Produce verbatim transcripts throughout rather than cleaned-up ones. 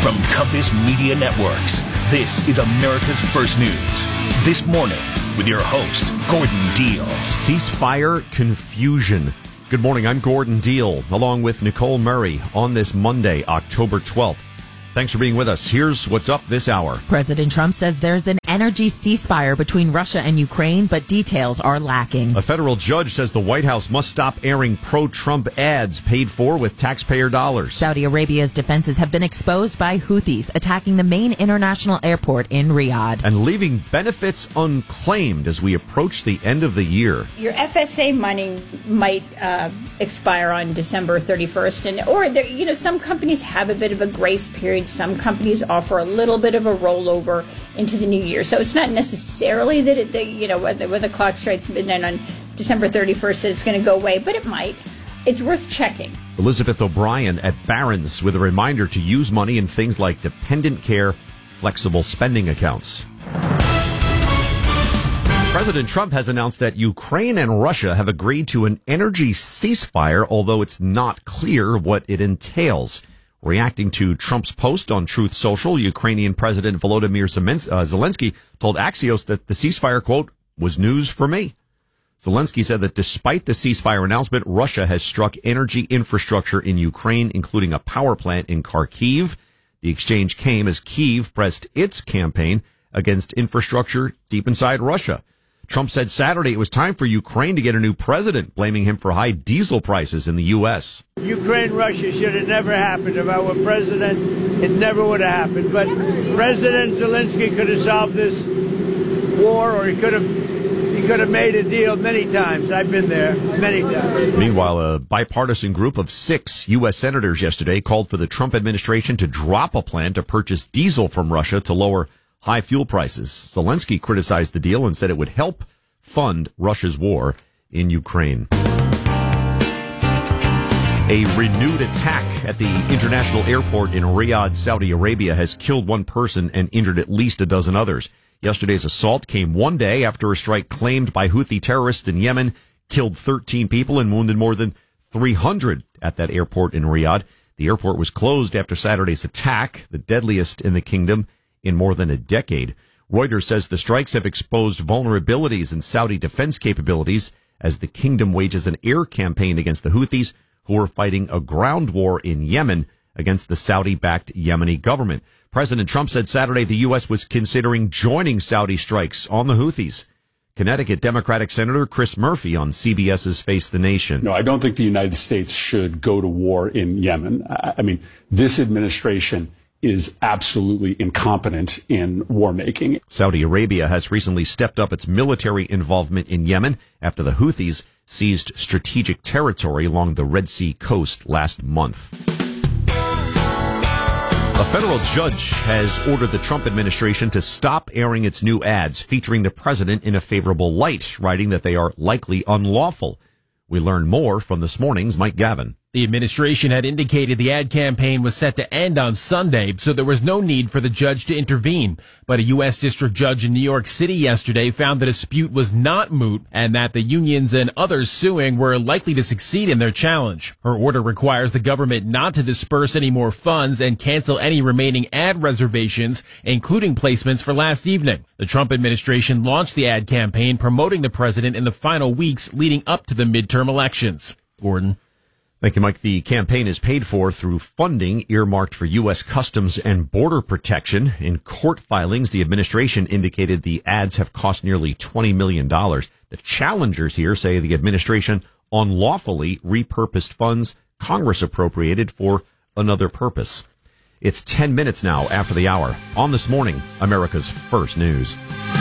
From Compass Media Networks, this is America's First News. This morning, with your host, Gordon Deal. Ceasefire confusion. Good morning, I'm Gordon Deal, along with Nicole Murray on this Monday, October twelfth. Thanks for being with us. Here's what's up this hour. President Trump says there's an energy ceasefire between Russia and Ukraine, but details are lacking. A federal judge says the White House must stop airing pro-Trump ads paid for with taxpayer dollars. Saudi Arabia's defenses have been exposed by Houthis attacking the main international airport in Riyadh. And leaving benefits unclaimed as we approach the end of the year. Your F S A money might uh, expire on December thirty-first, and or there, you know, some companies have a bit of a grace period. Some companies offer a little bit of a rollover into the new year. So it's not necessarily that, it, that you know, when the, when the clock strikes midnight on December thirty-first that it's going to go away, but it might. It's worth checking. Elizabeth O'Brien at Barron's with a reminder to use money in things like dependent care, flexible spending accounts. President Trump has announced that Ukraine and Russia have agreed to an energy ceasefire, although it's not clear what it entails. Reacting to Trump's post on Truth Social, Ukrainian President Volodymyr Zelensky told Axios that the ceasefire, quote, was news for me. Zelensky said that despite the ceasefire announcement, Russia has struck energy infrastructure in Ukraine, including a power plant in Kharkiv. The exchange came as Kyiv pressed its campaign against infrastructure deep inside Russia. Trump said Saturday it was time for Ukraine to get a new president, blaming him for high diesel prices in the U S. Ukraine-Russia should have never happened. If I were president, it never would have happened. But President Zelensky could have solved this war, or he could have he could have made a deal many times. I've been there many times. Meanwhile, a bipartisan group of six U S senators yesterday called for the Trump administration to drop a plan to purchase diesel from Russia to lower high fuel prices. Zelensky criticized the deal and said it would help fund Russia's war in Ukraine. A renewed attack at the international airport in Riyadh, Saudi Arabia, has killed one person and injured at least a dozen others. Yesterday's assault came one day after a strike claimed by Houthi terrorists in Yemen killed thirteen people and wounded more than three hundred at that airport in Riyadh. The airport was closed after Saturday's attack, the deadliest in the kingdom in more than a decade. Reuters says the strikes have exposed vulnerabilities in Saudi defense capabilities as the kingdom wages an air campaign against the Houthis, who are fighting a ground war in Yemen against the Saudi-backed Yemeni government. President Trump said Saturday the U S was considering joining Saudi strikes on the Houthis. Connecticut Democratic Senator Chris Murphy on CBS's Face the Nation. No, I don't think the United States should go to war in Yemen. I mean, this administration is absolutely incompetent in war making. Saudi Arabia has recently stepped up its military involvement in Yemen after the Houthis seized strategic territory along the Red Sea coast last month. A federal judge has ordered the Trump administration to stop airing its new ads featuring the president in a favorable light, writing that they are likely unlawful. We learn more from this morning's Mike Gavin. The administration had indicated the ad campaign was set to end on Sunday, so there was no need for the judge to intervene. But a U S district judge in New York City yesterday found the dispute was not moot and that the unions and others suing were likely to succeed in their challenge. Her order requires the government not to disperse any more funds and cancel any remaining ad reservations, including placements for last evening. The Trump administration launched the ad campaign promoting the president in the final weeks leading up to the midterm elections. Gordon. Thank you, Mike. The campaign is paid for through funding earmarked for U S Customs and Border Protection. In court filings, the administration indicated the ads have cost nearly twenty million dollars. The challengers here say the administration unlawfully repurposed funds Congress appropriated for another purpose. It's ten minutes now after the hour. On This Morning, America's First News.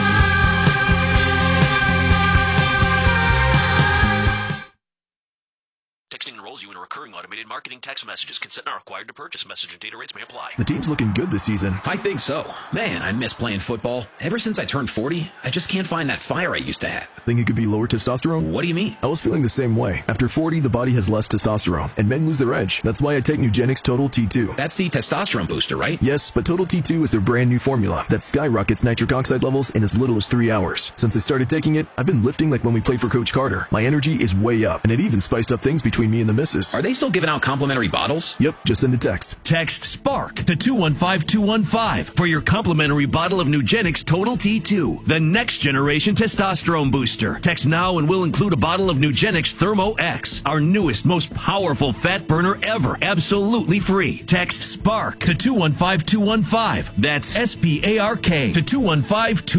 You in a recurring automated marketing text messages. Consent not required to purchase. Message and data rates may apply. The team's looking good this season. I think so. Man, I miss playing football. Ever since I turned forty, I just can't find that fire I used to have. Think it could be lower testosterone? What do you mean? I was feeling the same way. After forty, the body has less testosterone, and men lose their edge. That's why I take Nugenix Total T two. That's the testosterone booster, right? Yes, but Total T two is their brand new formula that skyrockets nitric oxide levels in as little as three hours. Since I started taking it, I've been lifting like when we played for Coach Carter. My energy is way up, and it even spiced up things between me and the missus. Are they they still giving out complimentary bottles? Yep, just send a text. Text SPARK to two one five two one five for your complimentary bottle of Nugenix Total T two, the next generation testosterone booster. Text now and we'll include a bottle of Nugenix Thermo X, our newest, most powerful fat burner ever, absolutely free. Text SPARK to two one five two one five. That's S P A R K to two one five two one five.